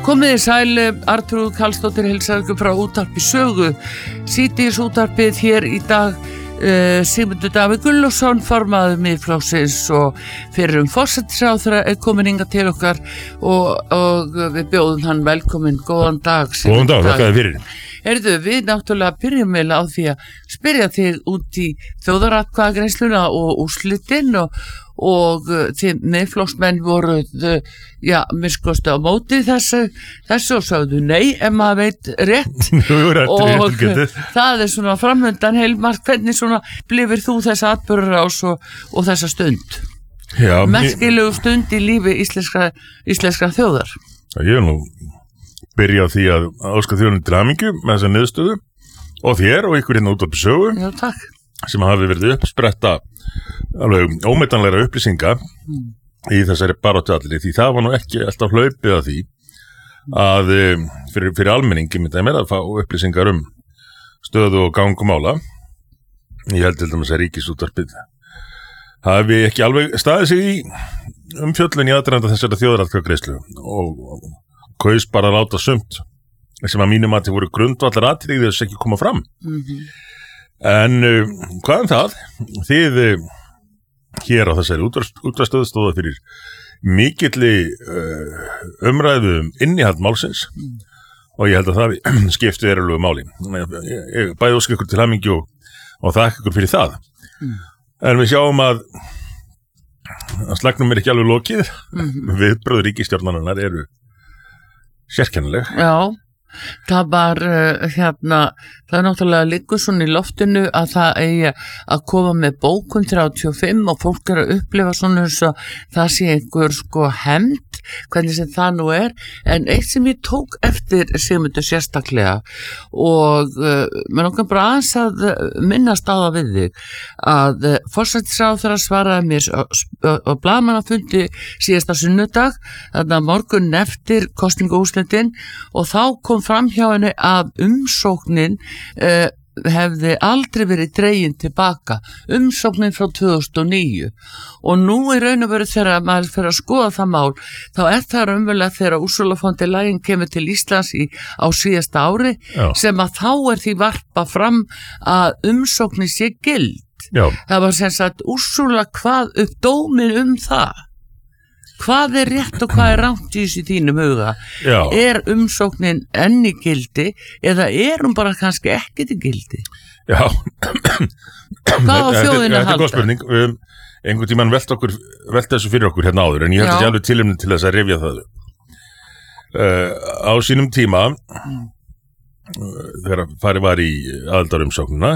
Komiði sæl, Arnþrúður Karlsdóttir heilsar ykkur frá útvarpi Sögu. Síðdegis útvarpið hér í dag, Sigmundur Davíð Gunnlaugsson, formaður Miðflokksins og fyrrum forsætisráðherra komin hingað til okkar og við bjóðum hann velkomin. Góðan dag. Góðan dag, þakka þér fyrir. Heyrðu, við náttúrulega byrjum vel á því að spyrja þig út í þjóðaratkvæðagreiðsluna og úrslitin og þið Miðflokksmenn voruð, minnskosti á móti þessu og sagðu nei, ef maður veit rétt og það svona framöndan heilmargt. Hvernig svona blifir þú þessa atburðarás og þessa stund? Merkilegu stund í lífi íslenskra þjóðar. Ég nú byrja á því að óska þjóðunum til hamingju með þessa niðurstöðu og þér og ykkur hérna útvarpi Sögu. Já, takk. Sem hafi verið uppspretta alveg ómetanlegra upplýsinga í þessari baráttu allri, því það var nú ekki alltaf hlaupið að því að fyrir almenningi myndi að fá upplýsingar stöðu og gangumála. Ég held til dæmis að Ríkisútvarpið hafi ekki alveg staðið sig í umfjöllun í aðdraganda þessara þjóðaratkvæðagreiðslu og kaus bara að láta sumt sem að mínum að þið voru grundvallar atriði þess ekki koma fram. En hvað það? Þið hér á þessari útvarpsstöð stóða fyrir mikilli umræðu innihald málsins og ég held að það skipti verulegu máli. Ég bæði óska ykkur til hamingju og þakka ykkur fyrir það. En við sjáum að slagnum ekki alveg lokið. Viðbrögð ríkisstjórnarinnar eru sérkennileg. Já, það var það náttúrulega liggur svona í loftinu að það eigi að koma með bókun 35 og fólk að upplifa svona eins og það sé einhver hefnd, hvernig sem það nú en eitt sem ég tók eftir Sigmundur sérstaklega og mér langar bara aðeins að minnast á það við þig að forsætisráðherra svaraði mér á blaðamannafundi síðasta sunnudag, þarna morgun eftir kosningaúrslitin og þá kom fram hjá henni að umsóknin hefði aldrei verið dregin tilbaka, umsóknin frá 2009 og nú í raun og veru þegar maður fyrir að skoða það mál þá það raunverulega þegar Ursula von der Leyen kemur til Íslands á síðasta ári sem að þá því varpa fram að umsóknin sé gild. Það var sem sagt Ursula hvað upp dómin það? Hvað rétt og hvað rangt í þessu þínum huga? Umsóknin enn í gildi eða hún bara kannski ekkert í gildi? Já. Hvað á þjóðin að halda? Þetta góð spurning. Einhvern tímann velt þessu fyrir okkur hérna áður en ég held ekki alveg tilefni til þess að rifja það. Á sínum tíma þegar farið var í aðildarumsóknina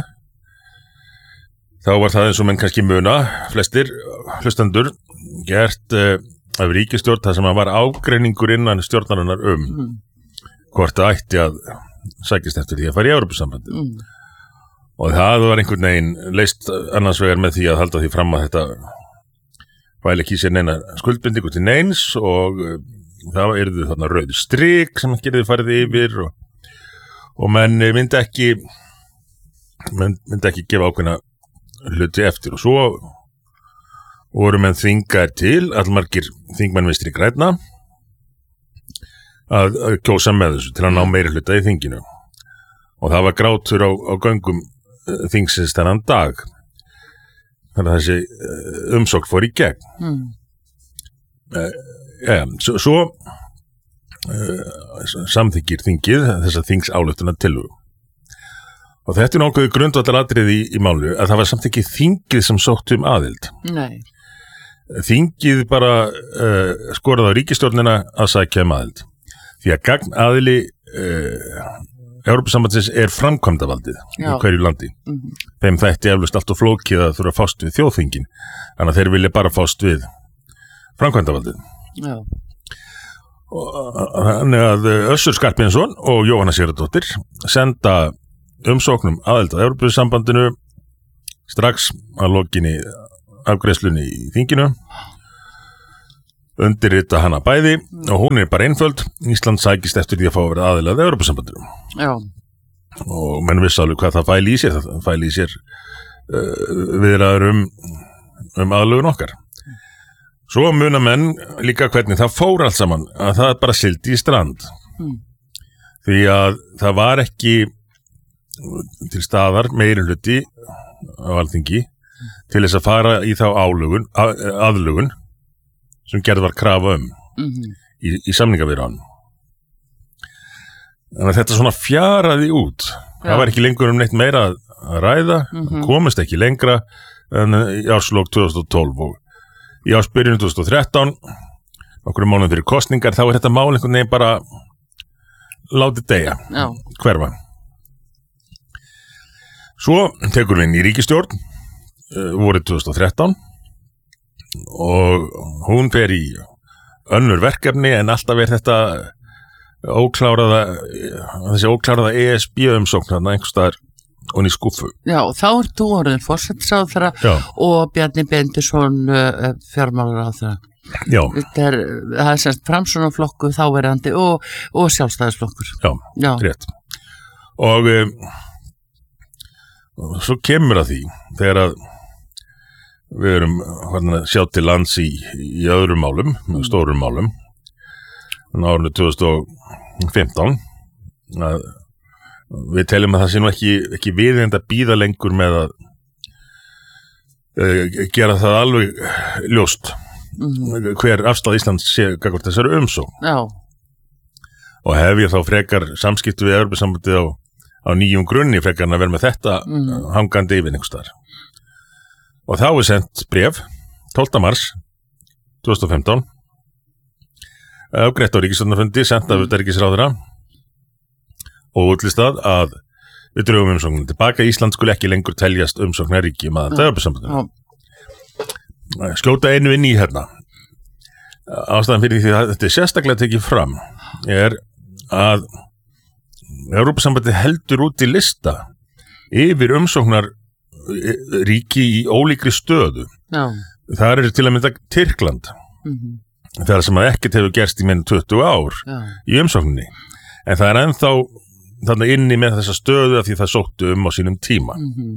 þá var það eins og menn kannski muna flestir hlustendur gert af ríkisstjórn það sem var ágreiningur innan stjórnarinnar hvort það ætti að sækist eftir því að fara í Evrópusambandið og það var einhvern veginn leyst annars vegar með því að halda því fram að þetta væri ekki sér neina skuldbindingu til neins og það yrðu þarna rauð strik sem gerði farið yfir og menn myndi ekki gefa ákveðna hluti eftir og svo voru menn þvingaðir til allmargir þingmenn Vinstri grænna að kjósa með þessu til að ná meiri hluta í þinginu og það var grátur á göngum þingsins þennan dag þannig að þessi umsókn fór í gegn svo samþykkir þingið þessa þingsályktana tillögu og þetta nokkuð grundvallaratriði í málu að það var samt ekki þingið sem sótti aðild. Nei. Þingið bara skoraði á ríkisstjórnina að sækja aðild. Því að gagnaðili Evrópusambandsins framkvæmdavaldið í hverju landi. Þeim þætti eflaust allt og flókið að þurfa að fást við þjóðþingin. Þannig að þeir vilja bara fást við framkvæmdavaldið. Já. Þannig að Össur Skarphéðinsson og Jóhanna Sigurðardóttir senda umsóknum aðild að Evrópusambandinu strax að lokinni afgreiðslunni í þinginu undirrita hana bæði og hún bara einföld. Ísland sækist eftir því að fá að vera aðild að Evrópusambandinu. Já. Og menn vissi alveg hvað það fæli í sér. Það fæli í sér viðræður aðlögun okkar. Svo muna menn líka hvernig það fór allt saman að það bara sigldi í strand. því að það var ekki til staðar meirihluti á Alþingi til þess að fara í þá aðlögun sem gerð var krafa í samningaviðræðunum. Þannig að þetta svona fjaraði út. Það var ekki lengur neitt meira að ræða, komist ekki lengra en í árslok 2012 og í ársbyrjun 2013, nokkrum mánuðum fyrir kosningar, þá þetta mál einhvern veginn bara látið deyja, hverfa. Svo tekur við inn í ríkisstjórn vorið 2013 og hún fer í önnur verkefni en alltaf þetta þessi ókláraða ESB-umsókn þarna einhvers staðar og í skúffu. Já, þá þú orðin forsætisráðherra og Bjarni Benediktsson fjármálaráðherra. Já. Það semst Framsóknarflokkur þáverandi og Sjálfstæðisflokkur. Já, rétt. Og svo kemur að því þegar að við erum að sjá til lands í öðrum málum, stórum málum, árinu 2015 að við teljum að það sé nú ekki viðeigandi að bíða lengur með að gera það alveg ljóst hver afstaða Íslands sé gagnvart þessari umsókn. Já. Og hef ég þá frekar samskipti við Evrópusambandið á nýjum grunni frekar en að vera með þetta hangandi yfir einhvers staðar. Og þá sendt bréf 12. mars 2015 afgreitt á ríkisstjórnarfundi, sendt af utanríkisráðherra og útlistað að við drögum umsóknum tilbaka. Ísland skuli ekki lengur teljast umsóknarríki með Evrópusambandinu. Skjóta einu inn í hérna. Ástæðan fyrir því að þetta er sérstaklega tekið fram er að Evrópusambandið heldur út í lista yfir umsóknarríki í ólíkri stöðu. Það til að mynda Tyrkland. Það sem að ekkert hefur gerst í meira 20 ár í umsókninni. En það er ennþá þarna inni með þessa stöðu af því það sóttu á sínum tíma.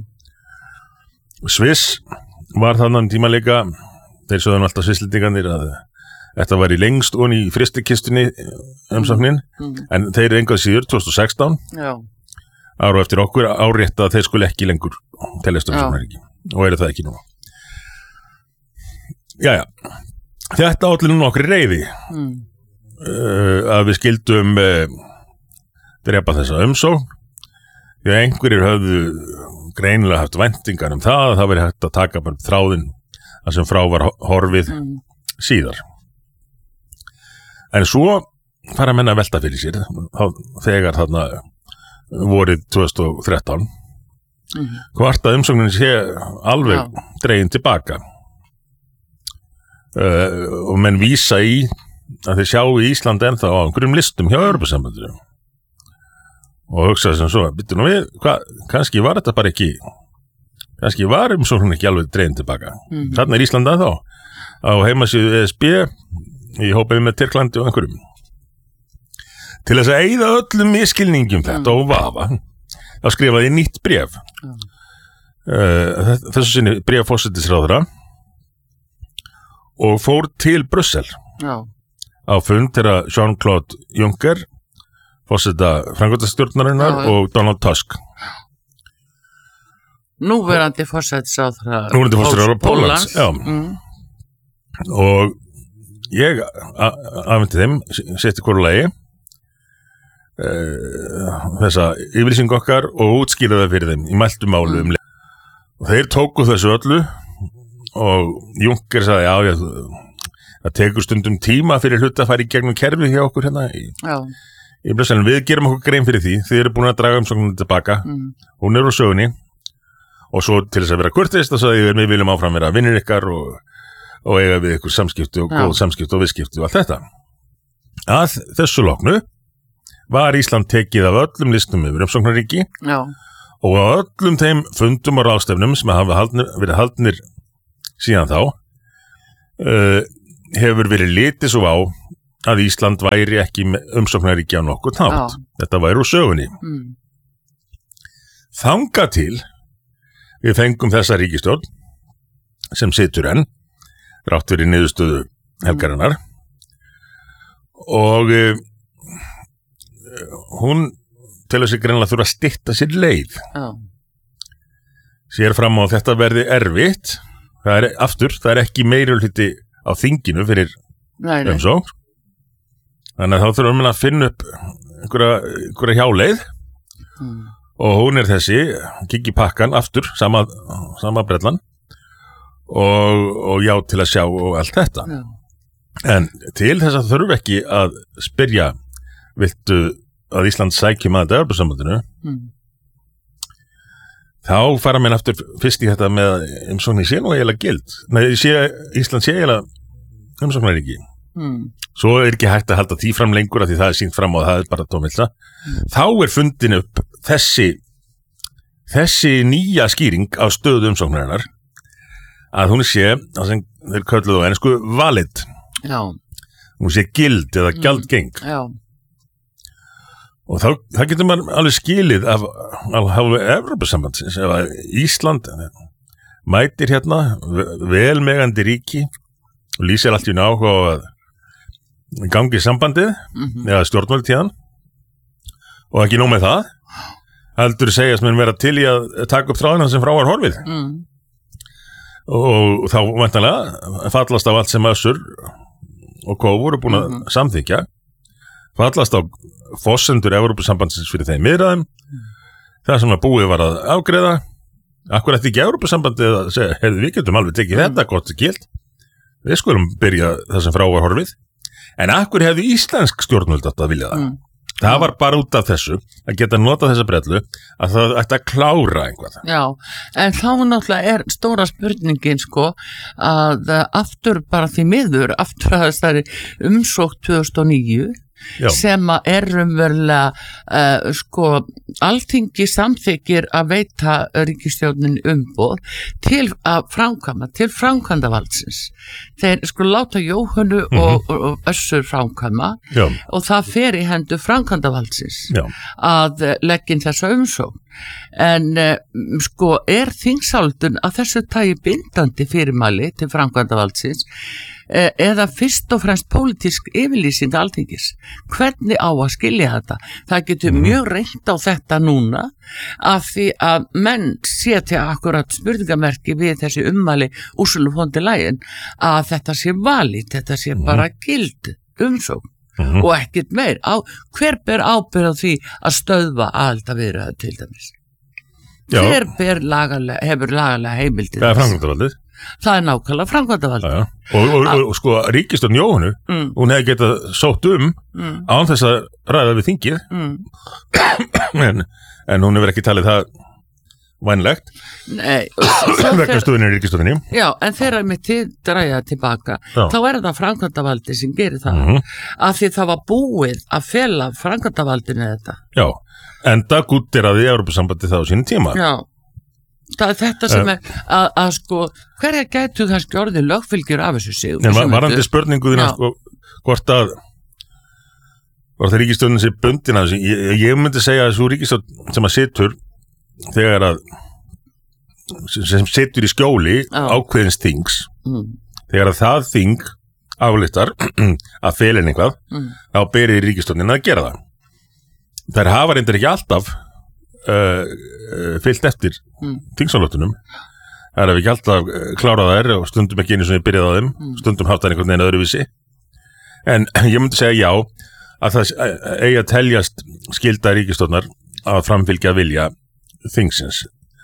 Sviss var þarna tíma líka, þeir sögðum alltaf svisslendingarnir að þetta var í lengst og í fristikistunni umsóknin, en þeir enga síður 2016 ára eftir okkur árétta að þeir skuli ekki lengur teljast umsóknarríki og eru það ekki núna. Jæja, þetta allir nú okkur reiði að við skildum drepa þessa umsókn því að einhverjir höfðu greinilega haft væntingar það að það veri hægt að taka bara þráðinn það sem frá var horfið síðar. En svo fara menn að velta fyrir sér þegar þarna vorið 2013 hvort að umsóknin sé alveg dregin tilbaka og menn vísa í að þeir sjá í Íslandi ennþá á einhverjum listum hjá Evrópusambandinu og hugsaði sem svo, býttu nú við, kannski var þetta bara ekki, kannski var umsóknin ekki alveg dregin tilbaka. Þarna er Íslandi ennþá á heimasíðu ESB í hópið með Tyrklandi og einhverjum. Til þess að eyða öllum misskilningjum þetta og vafa, þá skrifaði ég nýtt bréf. Þessu sinni bréf forsætisráðherra og fór til Brussel á fund þeirra Jean-Claude Juncker, forseta framkvæmdastjórnarinnar og Donald Tusk. Núverandi forsætisráðherra Póllands. Já. Og ég afhenti þeim setti hvoru lagi þessa yfirlýsingu okkar og útskýrði það fyrir þeim í mæltu málu og þeir tóku þessu öllu og Juncker sagði það tekur stundum tíma fyrir hluti að fara í gegnum kerfið hjá okkur hérna í Brussel. Við gerum okkur grein fyrir því þið eru búin að draga umsóknina tilbaka hún er á sögunni og svo til þess að vera kurteist þá sagði ég við viljum áfram vera vinnir ykkar og eiga við ykkur samskipti og góð samskipti og viðskipti og allt þetta. Að þessu loknu var Ísland tekið af öllum listum yfir umsóknarríki og á öllum þeim fundum og ráðstefnum sem hafa verið haldnir síðan þá hefur verið litið svo á að Ísland væri ekki umsóknarríki á nokkurn hátt. Þetta væri úr sögunni. Þangað til við fengum þessa ríkisstjórn sem situr enn rátt fyrir niðurstöðu helgarinnar og hún telur sig greinilega þurfa að stytta sér leið. Já. Sér fram á þetta verði erfitt. Það er ekki meirihluti á þinginu fyrir umsókn. Þannig að þá þurfum við að finna upp einhverja hjáleið og hún er þessi, kikki pakkan aftur, sama brellan og já til að sjá og allt þetta. Já. En til þess að þurfi ekki að spyrja, viltu að Ísland sækjum að Evrópusambandinu, þá fara menn aftur fyrst í þetta með umsóknin sé nú eiginlega gild. Nei, Ísland sé eiginlega umsóknaríki. Svo er ekki hægt að halda því fram lengur af því það er sýnt fram á það er bara tómilsa. Þá er fundin upp þessi nýja skýring á stöðu umsóknarinnar að hún sé, það sem þeir kölluðu á ensku, valid. Já. Hún sé gild eða gjaldgeng. Já. Og það getur maður alveg skilið af hálfu Evrópusambandsins ef að Ísland mætir hérna velmegandi ríki og lýsir allt í áhuga á að gangi sambandið eða stjórnvöld tíðan og ekki nóg með það heldur segjast mér vera til í að taka upp þráðina sem frá var horfið og þá væntanlega fallast á allt sem Össur og Kó voru búin að samþykja, fallast á forsendur Evrópusambandsins fyrir þeim viðræðum, það sem að búið var að afgreiða. Akkur ætti ekki Evrópusambandið að segja, við getum alveg tekið þetta gott og gilt, við skulum byrja það sem frá var horfið. En akkur hefði íslensk stjórnvöld átt að vilja það. Það var bara út af þessu að geta nota þessa brellu að það ætti að klára einhvað. Já, en þá náttúrulega er stóra spurningin sko að aftur bara því miður aftur að þessari umsókn 2009 sem að er umverulega sko Alþingi samþykir að veita ríkisstjórnin umboð til að framkvæma, til framkvæmdavaldsins. Þeir sko láta Jóhönnu og Össur framkvæma og það fer í hendur framkvæmdavaldsins að leggja inn þessa umsókn. En sko er þingsályktun að þessu tagi bindandi fyrirmæli til framkvæmdavaldsins eða fyrst og fremst pólitísk yfirlýsing Alþingis. Hvernig á að skilja þetta? Það getur mjög reynt á þetta núna af því að menn setja akkurat spurningamerki við þessi ummæli Ursulu von der Leyen að þetta sé valid, þetta sé bara gild umsókn og ekkert meir. Hver ber ábyrgð á því að stöðva aðildarviðræður til dæmis? Hver hefur lagalega heimildið? Það er framkvæmdavaldið. Það er nákvæmlega framkvæmdavaldið. Og sko ríkisstjórn Jóhönnu, hún hefði getað sótt án þess að ræða við þingið en hún hefur ekki talið það vænlegt. Nei, vegna stöðunni í ríkisstjórninni. Já, en þegar mér dræja tilbaka, þá er það framkvæmdavaldið sem gerir það af því það var búið að fela framkvæmdavaldinu þetta. Já, enda gútteraði Evrópusambandið það á sínum tíma. Já. Það er þetta sem er að sko, hverja gætu kannski orðið lögfylgjur af þessu sig? En varandi spurningu þína sko, hvort að ríkisstjórnin sé bundin af þessu, ég myndi segja að þessu ríkisstjórn sem að situr þegar að sem situr í skjóli ákveðins þings þegar að það þing ályktar að felin eitthvað þá beri ríkisstjórnin að gera það. Þær hafa reyndar ekki alltaf fyllt eftir þingsályktun. Það er ekki alltaf klárað þær og stundum ekki einu sem ég byrjaði á þeim, stundum haft það einhvern veginn öðruvísi. En ég myndi segja já að það eigi að teljast skylda ríkisstjórnar að framfylgja vilja þingsins.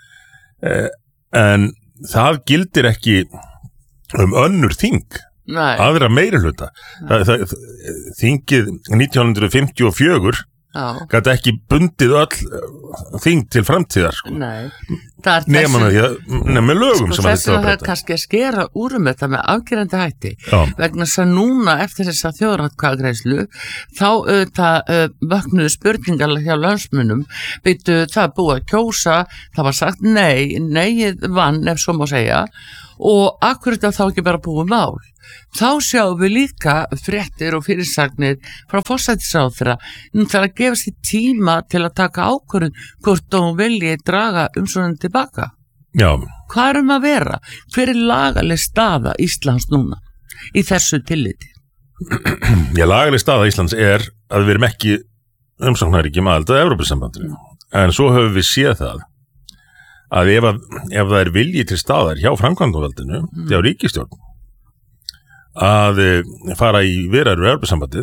En það gildir ekki önnur þing, aðra meirihluta. Þingið 1954 gæti ekki bundið öll þing til framtíðar sko. Nema með lögum sem þess að það er kannski að skera úr þetta með afgerandi hætti vegna þess að núna eftir þess að þjóðaratkvæðagreiðslu þá vöknuðu spurningar hjá landsmönnum, það er búið að kjósa, það var sagt nei vann ef svo má segja og akkurat þá ekki bara búið mál. Þá sjáum við líka fréttir og fyrirsagnir frá forsætisráðherra til að gefa sér tíma til að taka ákvörðun hvort hún vilji draga umsóknina tilbaka. Já. Hvað að vera? Hver er lagaleg staða Íslands núna í þessu tilliti? Já, lagaleg staða Íslands er að við erum ekki umsóknarríkjum aðild að Evrópusambandinu. En svo höfum við séð það að ef það vilji til staðar hjá framkvæmdavaldinu, hjá ríkisstjórn, að fara í viðræður við Evrópusambandið,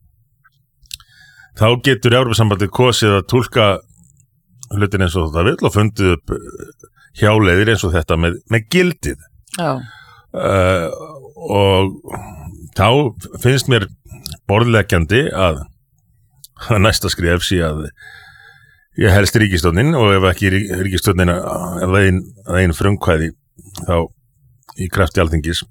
þá getur Evrópusambandið kosið að túlka hlutin eins og það vill og fundið upp hjáleiðir eins og þetta með gildið. Já. Og þá finnst mér borðleggjandi að næsta skref sé að ég helst ríkisstjórnin og ef ekki ríkisstjórnin að einu frumkvæði þá í krafti Alþingis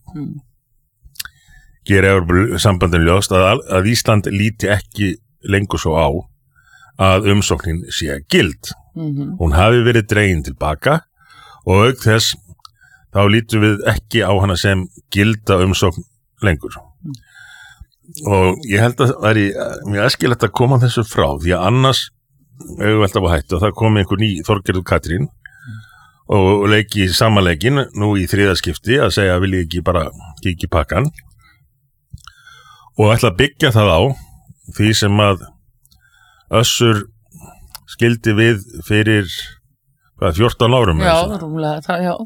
gera Evrópusambandinu ljóst að Ísland líti ekki lengur svo á að umsóknin sé gild. Hún hafi verið dregin tilbaka og auk þess þá lítum við ekki á hana sem gilda umsókn lengur. Og ég held að það væri mjög æskilegt að koma þessu frá því að annars auðvitað alltaf að hættu og það komi einhver ný Þorgerður Katrín og leiki samanleikin nú í þriðaskipti að segja vil ég ekki bara kíkja í pakkan og ætla að byggja það á því sem að Össur skildi við fyrir 14 árum. Já, rúmlega það, já.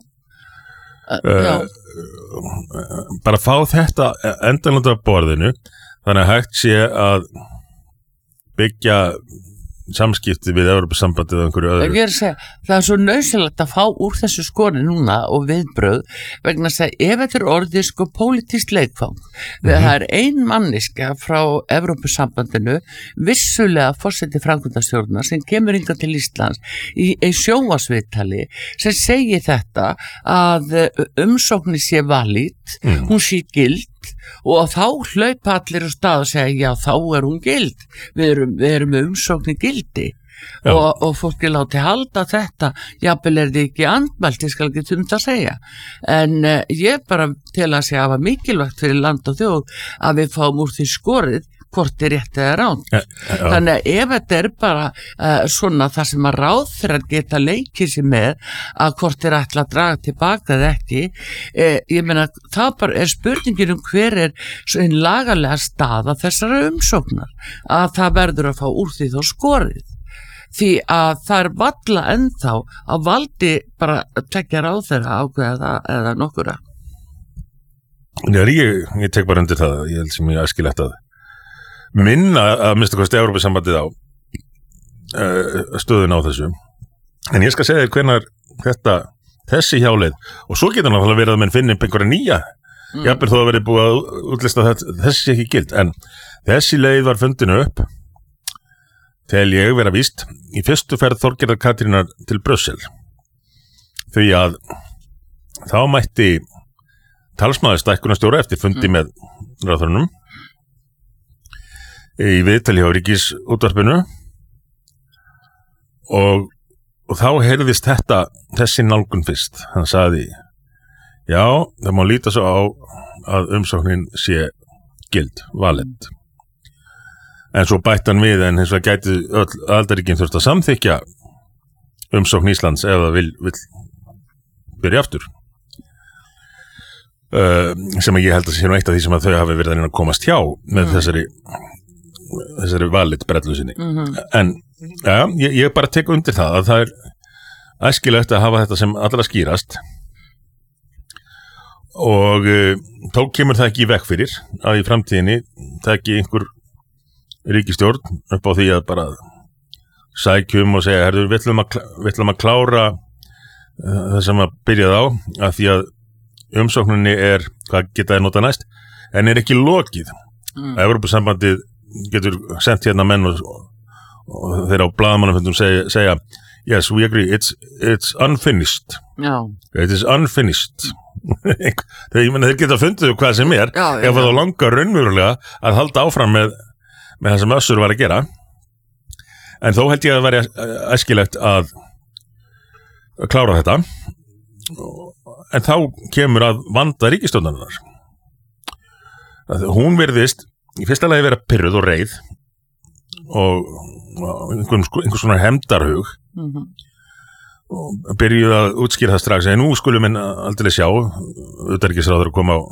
Bara fá þetta endanlega á borðinu þannig að hægt sé að byggja samskipti við Evrópusambandið og einhverju öðru. Ég segja, það svo nauðsynlegt að fá úr þessu skori núna og viðbrögð vegna þess að ef þetta orðið pólitískt leikfang það er ein manniska frá Evrópusambandinu vissulega forseti framkvæmdastjórnar sem kemur hingað til Íslands í sjónvarpsviðtali sem segir þetta að umsóknin sé valid, hún sé gild og þá hlaupa allir á stað og segja já þá er hún gild við erum með umsóknin gildi og fólk er látið halda þetta jafnvel er þið ekki andmælt ég skal ekki það segja en ég bara til að segja að það var mikilvægt fyrir land og þjóð að við fáum úr því skorið hvort er rétt eða ránt. Þannig að ef þetta er bara svona það sem að ráðherrar geta leikið sér með að hvort er ætla að draga tilbaka eða ekki, ég meina það bara er spurningin hver er svo einn lagalega staða þessara umsóknar að það verður að fá úr því þó skorið. Því að það er valla ennþá að valdi bara tekja ráðherra ákveða það eða nokkura. Já, ég tek bara undir það, ég held sem ég æskilegt að minna að minnsta kosti Evrópusambandið á stöðun á þessu en ég skal segja þér hvenær þessi hjáleið og svo getur náttúrulega verið að menn finna upp einhverja nýja jafnvel þó að verið búið að útlista þessi ekki gild en þessi leið var fundinu upp tel ég vera víst í fyrstu ferð Þorgerðar Katrínar til Brussel því að þá mætti talsmaður stækkunarstjóra eftir fundi með ráðherrunum í viðtali á Ríkisútvarpinu og þá heyrðist þessi nálgun fyrst. Hann sagði, já, það má líta svo á að umsóknin sé gild, valid. En svo bætti hann við en hins vegar gæti öll aðildarríkin þurft að samþykja umsókn Íslands ef það vill byrja aftur. Sem að ég held að sé nú eitt af því sem að þau hafi verið að komast hjá með þessari valid brellu sinni. En ja, ég bara tek undir það að það er æskilegt að hafa þetta sem allra skýrast og þá kemur það ekki í veg fyrir að í framtíðinni taki einhver ríkisstjórn upp á því að bara sækjum og segja, herðu, við ætlum að klára það sem að byrjað á að því að umsókninni er, hvað geta þær nota næst, en er ekki lokið. Evrópusambandið getur sendt hérna menn og þeir á blaðamannafundum segja yes, we agree, it's unfinished. Já. It is unfinished. Þeir geta fundið hvað sem er ef það langar raunverulega að halda áfram með það sem Össur var að gera. En þó held ég að vera æskilegt að klára þetta. En þá kemur að vanda ríkisstjórnarinnar. Hún virðist í fyrsta lagi vera pirruð og reið og einhvern svona hefndarhug og byrjuð að útskýra það strax en nú skulum en aldrei sjá utanríkisráður að koma á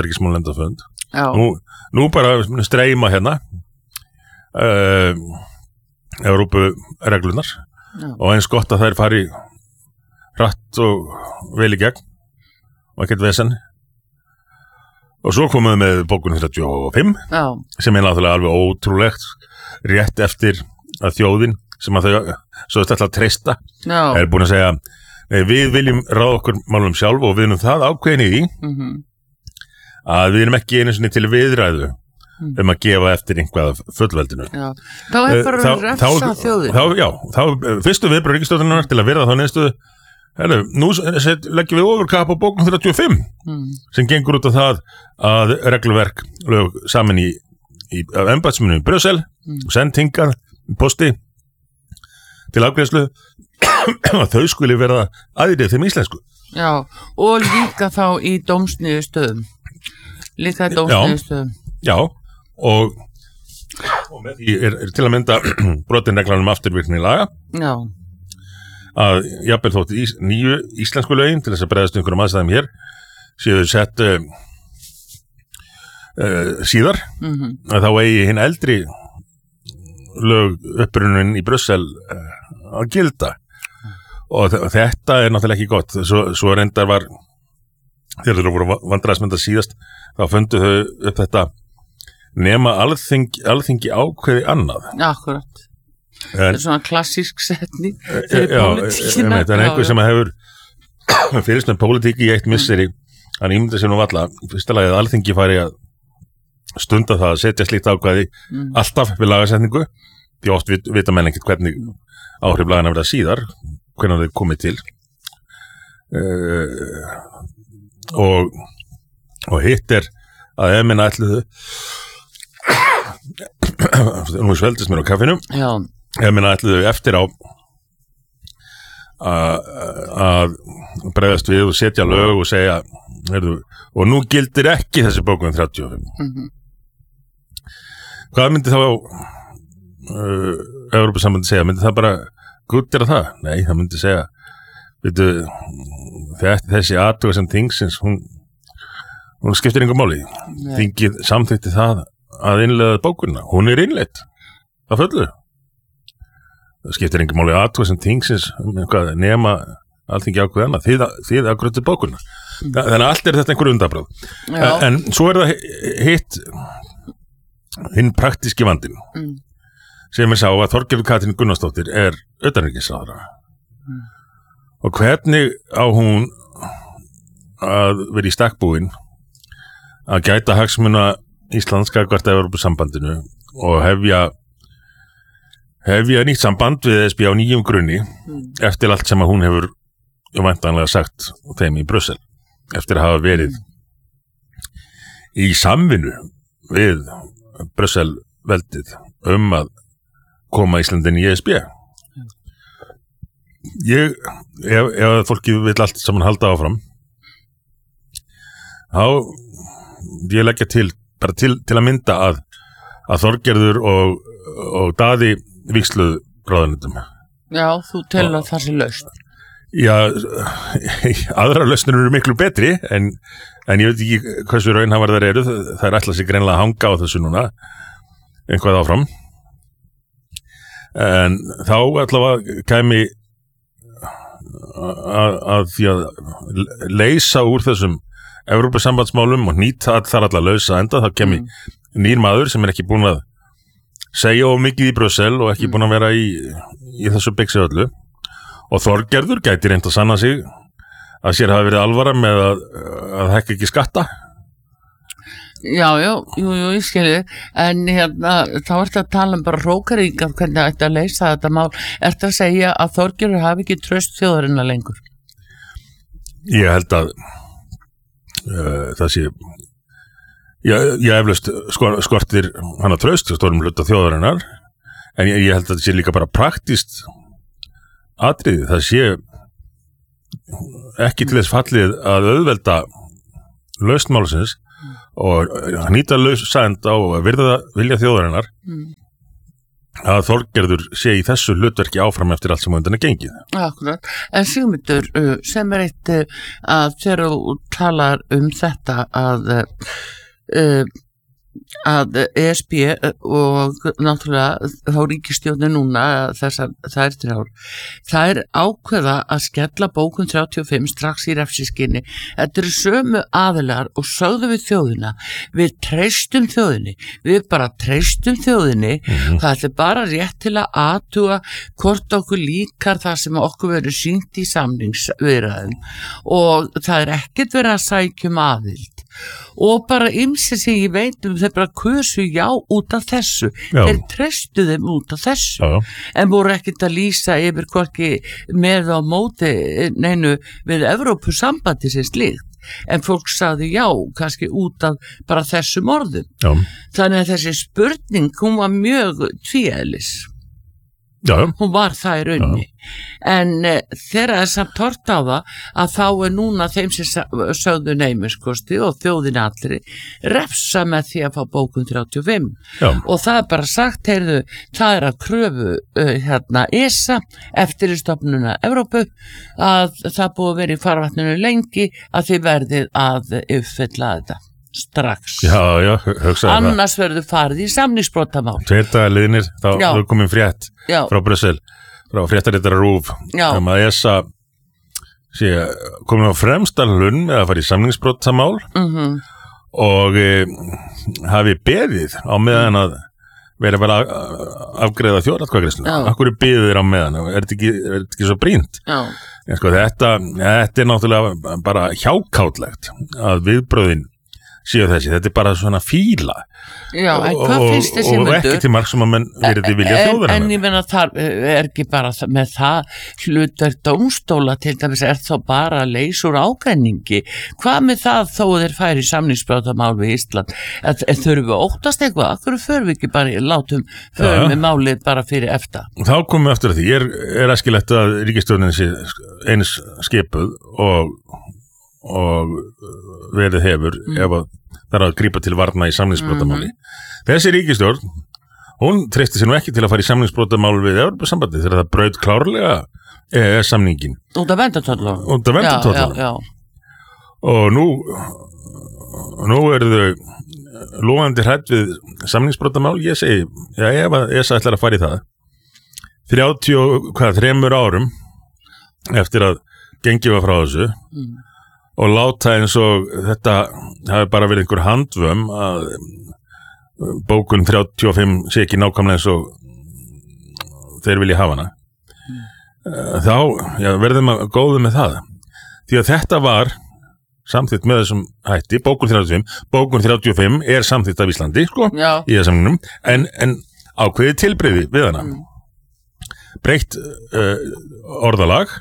utanríkismálanefndarfund. Nú bara streyma hérna Evrópureglunar og eins gott að þær fari hratt og vel í gegn og ekkert vesen. Og svo komuðu með bókun 35 sem náttúrulega alveg ótrúlegt rétt eftir að þjóðin sem að þau svo ætla að treysta búin að segja nei, við viljum ráða okkur málum sjálf og við erum það ákveðin í því að við erum ekki einu sinni til viðræðu að gefa eftir einhvað fullveldinu. Þá bara að refsa þjóðin. Þá fyrstu viðbrögð ríkisstjórnarinnar til að verða þá niðurstöðu nú leggjum við ofurkapp á bókun 35 sem gengur út á það að regluverk lög saman í embættismönnum í Brussel og send hingað posti til afgreiðslu að þau skuli verða aðrið þeim íslensku. Já, og líka þá í dómsniðurstöðum. Já, og með því er til að mynda brotin reglanum afturvirkni laga. Já. Að jafnvel þótt nýju íslensku lögin til þess að bregðast einhverjum aðstæðum hér séu sett síðar að þá eigi hinn eldri lög upprunin í Brussel að gilda og þetta er náttúrulega ekki gott svo reyndar var þegar þau voru vandræðismynda síðast þá fundu þau upp þetta nema alþingi ákveði annað. Akkurat. Það er svona klassísk setning fyrir pólitíkina. Það er einhver sem hefur fyrst með pólitík í eitt misseri hann ímynda sér nú valla fyrsta lagi að alþingi fari að stunda það að setja slíkt ákvæði alltaf við lagasetningu því oft vita menn ekkert hvernig áhrif lagana verða síðar hvernig þau komið til og hitt er að ef minna ætluðu nú sveldist mér á kaffinu ef minna ætluðu eftir á að bregðast við og setja lög og segja og nú gildir ekki þessi bókun 35 hvað myndi þá Evrópusambandi segja, myndi það bara guttir að það? Nei, það myndi segja þessi athugasemd þingsins hún skiptir engu máli þingið samþykti það að innleiða bókunna, hún er innleidd það fullu það skiptir engu máli athugasemd þingsins nema alþingi ákveði annað þið ákveði bókunna þannig að allt er þetta einhver undanbragð en svo er það hitt hinn praktíski vandinn sem er sá að Þorgerður Katrín Gunnarsdóttir er utanríkisráðherra og hvernig á hún að vera í stakk búin að gæta hagsmuna Íslands gagnvart Evrópusambandinu og hefja nýtt samband við ESB á nýjum grunni eftir allt sem að hún hefur væntanlega sagt þeim í Brussel eftir að hafa verið í samvinnu við Brussel veldið að koma Íslandin í ESB ef fólki vill allt saman halda áfram þá ég leggja til bara til að mynda að Þorgerður og Daði víxluðu ráðuneytum. Já, þú telur að það sé lausn. Já, aðrar lausnir eru miklu betri en ég veit ekki hversu raunhafar þær eru, þær ætla sig greinilega að hanga á þessu núna einhvað áfram en þá allavega kæmi að því að leysa úr þessum Evrópusambandsmálum og nýta þar alla lausa enda, þá kemi nýr maður sem er ekki búin að segja of mikið í Brussel og ekki búin að vera í þessu byggsi öllu og Þorgerður gæti reynt að sanna sig að sér hafi verið alvara með að hekka ekki skatta. Já, ég skilji en þá ertu að tala bara hrókaríkar hvernig ætti að leysa þetta mál ertu að segja að Þorgerður hafi ekki traust þjóðarinnar lengur? Ég held að það sé ég eflaust skortir hana traust hjá stórum hluta þjóðarinnar en ég held að það sé líka bara praktískt atriði, það sé ekki til þess fallið að auðvelda lausn málsins og nýta lausænd á að vilja þjóðarinnar að Þorgerður sé í þessu hlutverki áfram eftir allt sem undan er gengið. Akkurat, en Sigmundur sem er eitt að þegar þú talar þetta að að ESB og náttúrulega þá ríkisstjórnin núna þær ákveða að skella bókun 35 strax í refsiskinni. Þetta eru sömu aðilar og sögðu við þjóðina, við treystum þjóðinni, við bara treystum þjóðinni, það er bara rétt til að athuga hvort okkur líkar það sem okkur verður sýnt í samningsviðræðum og það er ekkert verið að sækja aðild og bara ýmsir sem ég veit þeir bara kusu já út af þessu þeir treystu þeim út af þessu en voru ekkert að lýsa yfir hvorki með á móti neinu við Evrópusambandi sem slíkt en fólk sagði já kannski út af bara þessum orðum þannig að þessi spurning hún var mjög tvíeðlis hún var það í raunni en þegar það samt hort á það að þá núna þeim sem sögðu neymiskosti og þjóðin allri refsa með því að fá bókun 35 og það er bara sagt heyrðu, það er að kröfu ESA eftirlitsstofnunina Evrópu að það búið að vera í farvatninu lengi að þið verðið að uppfylla þetta strax annars verður farið í samningsbrotamál 2 dagar liðnir þá er komin frétt frá Brussel frá fréttaritara RÚV að ESA sé komin á fremsta hlunn með að fara í samningsbrotamál og hafi beðið á meðan að vera vel að afgreiða þjóðaratkvæðagreiðslu akkur beðið þeir á meðan er þetta ekki svo brýnt sko, þetta er náttúrulega bara hjákátlegt að viðbröðin séu þessi, þetta er bara svona fíla og ekki til mark sem að menn verið vilja þjóðarinnar en ég menna það er ekki bara með það hlutar dómstóla til dæmis er þá bara leysur ágreiningi hvað með það þó þeir færi samningsbrotamál við Ísland þurfum við óttast eitthvað, akkur förum við ekki bara látum förum við málið bara fyrir eftir þá komum við eftir að því er æskilegt að ríkisstjórnin sé eins skipuð og verið hefur ef það er að grípa til varna í samningsbrotamáli. Þessi ríkisstjórn, hún treysti sér nú ekki til að fara í samningsbrotamál við Evrópusambandið þegar það braut klárlega EES-samningin. Út af verndartollum. Já. Og nú eru þau lofandi hrædd við samningsbrotamál. Ég segi, ef að ESA ætlar að fara í það 3 árum eftir að gengið var frá þessu og láta eins og þetta hafi bara verið einhver handvömm að bókun 35 sé ekki nákvæmlega eins og þeir vilja hafa hana þá verðum að góðu með það því að þetta var samþykkt með þessum hætti, bókun 35 er samþykkt af Íslandi sko, í þessum samningnum en ákveðið tilbreyði við hana breytt orðalag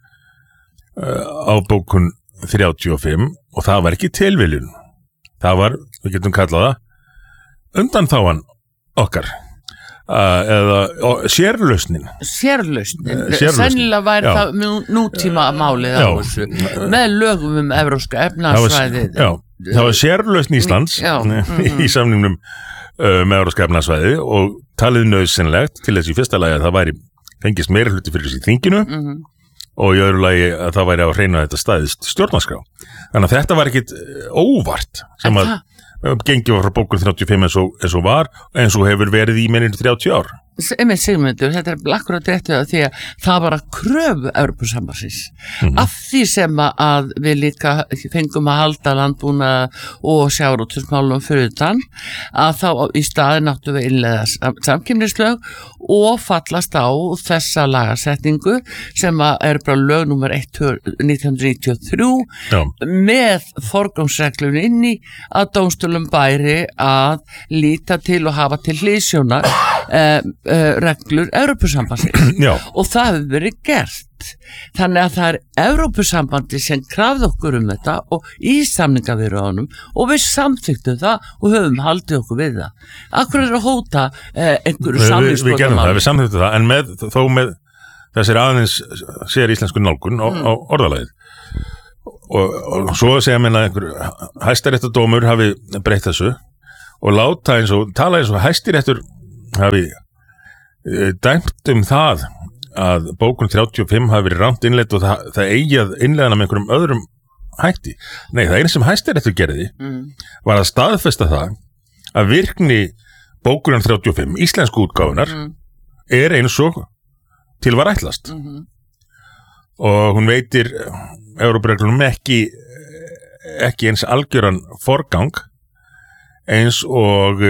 á bókun 35 og það var ekki tilviljun það var, við getum kallað það undanþáan okkar eða sérlausnin sennilega væri það nútíma málið á þessu með lögum evrópska efnahagssvæðið það var sérlausn Íslands í samningnum með evrópska efnahagssvæðið og talið nauðsynlegt til þess í fyrsta lagi að það væri fengist meiri hluti fyrir þessi þinginu og í öðru lagi að það væri á hreinu að þetta staðist stjórnarskrá. Þannig að þetta var ekkit óvart sem að gengið var frá bókun 35 eins og var eins og hefur verið í meirinn 30 ár. Sigmundur, þetta er akkurat rétt við því að það var að kröfu Evrópusambandsins af því sem að við líka fengum að halda landbúna og sjávarútvegsmálum fyrir utan að þá í staðinn áttu við innleiða samkeppnislög og fallast á þessa lagasetningu sem er bara lög nummer 1993 með forgangsreglun inni að dómstólum bæri að líta til og hafa til hliðsjónar reglur Evrópusambandsins og það hefur verið gert þannig að það er Evrópusambandi sem krafði okkur þetta og í samningaviðræðunum og við samþykktum það og höfum haldið okkur við það. Akkur er að hóta einhverju samningsbrotamál? Við gerum það, við samþykktum það en þó með þessir aðeins sér íslensku nálgun á orðalagið og svo segja mér að einhver hæstaréttardómur hafi breytt þessu og tala eins og hæstaréttur hafi dæmt það að bókun 35 hafi verið rangt innleitt og það eigi að innleiðana með einhverjum öðrum hætti. Nei, það eina sem Hæstiréttur gerði var að staðfesta það að virkni bókunar 35, íslensku útgáfunar, eins og til var ætlast. Og hún veitir Evrópureglunum ekki eins algjöran forgang eins og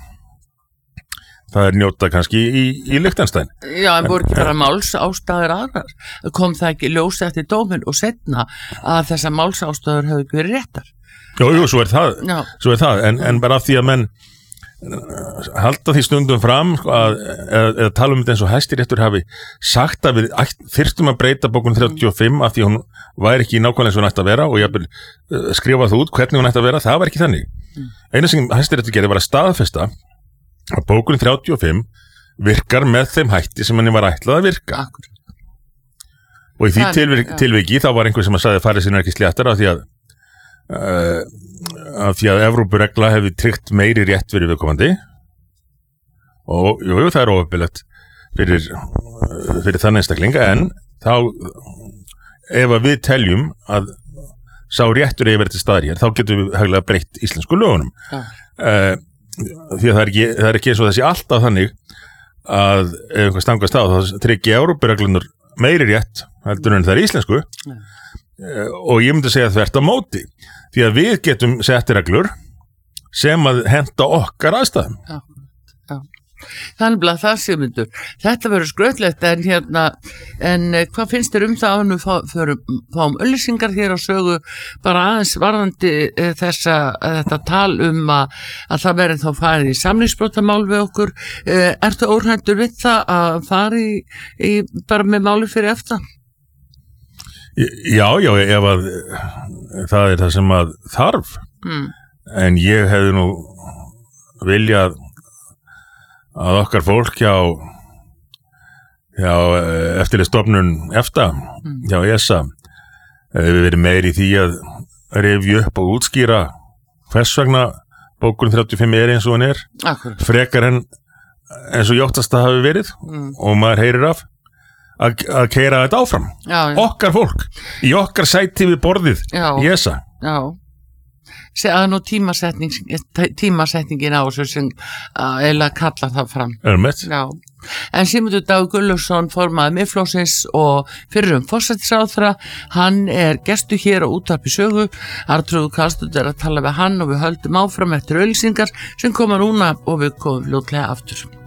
það njóta kannski í Liechtenstein. Já, en voru ekki bara málsástæður aðrar. Kom það ekki ljós eftir dóminn og setna að þessar málsástæður hefðu ekki verið réttar? Jú, svo er það. En bara af því að menn halda því stundum fram eða tala þetta eins og Hæstiréttur hafi sagt að við þyrstum að breyta bókun 35 af því hún væri ekki nákvæmlega eins og hún ætti að vera og ég skrifa það út hvernig hún ætti að vera, það var ekki þannig. Eina sem Hæstiréttur gerði var að staðfesta að bókun 35 virkar með þeim hætti sem henni var ætlað að virka. Og í því tilviki þá var einhver sem að sagði farið sinna ekki sléttar af því að Evrópuregla hefði tryggt meiri rétt fyrir viðkomandi og jú, það er óöfnilegt fyrir þann einstakling, en þá ef að við teljum að sá réttur eigi verið til staðar hér, þá getum við hæglega breytt íslensku lögunum. Því að það er ekki eins og þessi alltaf þannig að ef einhver stangast á þá tryggi Evrópureglunar meiri rétt heldur en það er íslensku. Og ég myndi segja þvert á móti, því að við getum sett reglur sem að henta okkar aðstæðum. Já. Þannig að það Sigmundur, þetta verður skrautlegt, en hvað finnst þér það að við fáum auglýsingar hér á sögu bara aðeins varðandi þetta tal að það verður þá farið í samningsbrotamál við okkur. Ertu óhræddur við það að fara í bara með máli fyrir eftir? Já, ef að það er það sem að þarf, en ég hefði nú viljað að okkar fólk hjá eftirlitsstofnun EFTA, hjá ESA, hefði verið meiri í því að rifja upp og útskýra hvers vegna bókun 35 er eins og hann er, frekar en eins og jóttast það hafi verið og maður heyrir af að keyra þetta áfram. Okkar fólk í okkar sæti við borðið í ESA. Það er nú tímasetningin á þessu sem eiginlega kallar það fram. En Sigmundur Davíð Gunnlaugsson, formaður Miðflokksins og fyrrum forsætisráðherra, hann er gestur hér á Útvarpi Sögu. Arnþrúður Karlsdóttir er að tala við hann og við höldum áfram eftir auglýsingar sem koma núna og við komum fljótlega aftur.